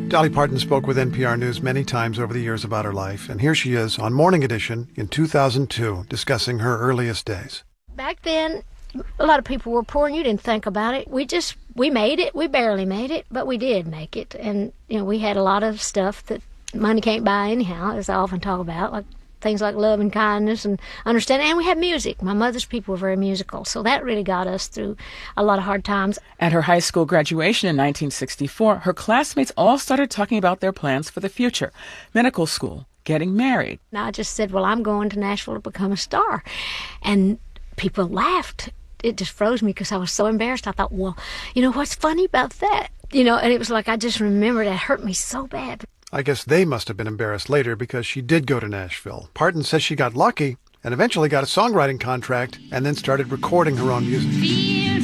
Dolly Parton spoke with NPR News many times over the years about her life, and here she is on Morning Edition in 2002 discussing her earliest days. Back then, a lot of people were poor and you didn't think about it. We made it. We barely made it, but we did make it. And, we had a lot of stuff that money can't buy anyhow, as I often talk about, like things like love and kindness and understanding. And we had music. My mother's people were very musical, so that really got us through a lot of hard times. At her high school graduation in 1964, her classmates all started talking about their plans for the future: medical school, getting married. And I just said, well, I'm going to Nashville to become a star. And people laughed. It just froze me because I was so embarrassed. I thought, well, what's funny about that? And it was like I just remembered it hurt me so bad. I guess they must have been embarrassed later because she did go to Nashville. Parton says she got lucky and eventually got a songwriting contract and then started recording her own music.